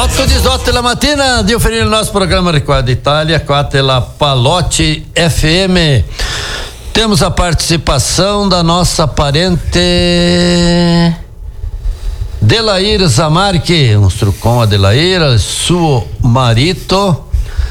8:18 da mattina di offrire il nostro programma Ricorda Itália, qua della Palotti FM. Temos a participação da nossa parente Delair Zamarchi, um trucão Adelair, suo marito.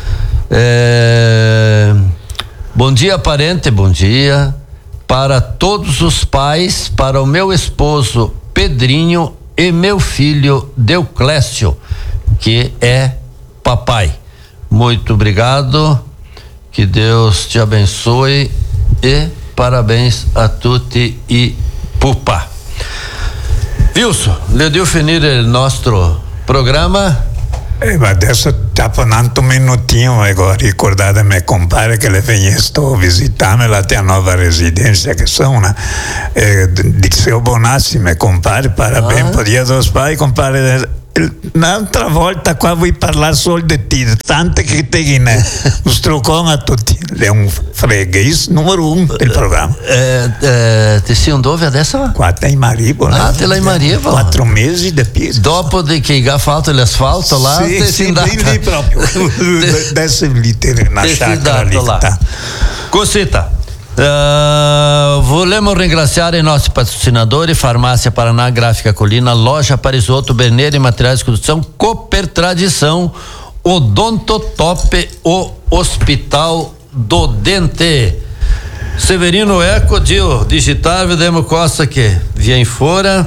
Bom dia, parente, bom dia para todos os pais, para o meu esposo Pedrinho e meu filho Deuclésio, que é papai. Muito obrigado, que Deus te abençoe e parabéns a tutti e pupa. Wilson, le devo finire il nostro programma. Ma adesso sta parlando un minutino, ricordate me compare che le sto a visitare la tua nuova residenza che sono dicevo buonissimo compare, parabéns per dia dos pais compare. Un'altra volta qua vuoi parlare solo di te, tante che te ne struccano a tutti, è un freguês numero 1 del programma. Ti sei dove adesso? Qua in Maribo. Te là in Maribo. 4 mesi di piedi. Dopo che hai fatto l'asfalto là? Sì, lì proprio. Adesso lì na chácara lì. Cosita. Volemos ringraziare i nostri patrocinadori: Farmácia Paraná, Gráfica Colina, Loja Parisotto, Berneira e Materiais de Construção, Cooper Tradição, Odontotop, o Hospital do Dente. Severino Eco, Dio Digital, Vedemo Costa que vem fora.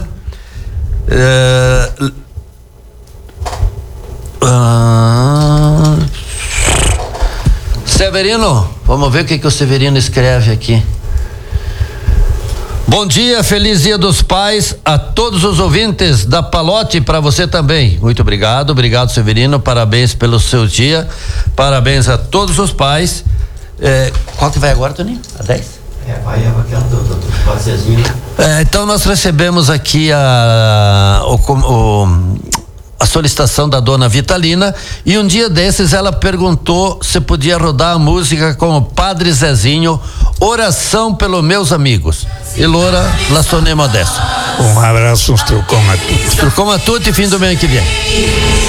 Severino, vamos ver o que o Severino escreve aqui. Bom dia, feliz dia dos pais a todos os ouvintes da Palotti, para você também. Muito obrigado, Severino, parabéns pelo seu dia, parabéns a todos os pais. Qual que vai agora, Toninho? A 10? Vai aquela do passezinho. Então nós recebemos aqui a solicitação da dona Vitalina, e um dia desses ela perguntou se podia rodar a música com o Padre Zezinho, Oração pelos Meus Amigos. E Loura, la sonemo adesso. Um abraço, struccão a tutti. Struccão a tutti, fim do mês que vem.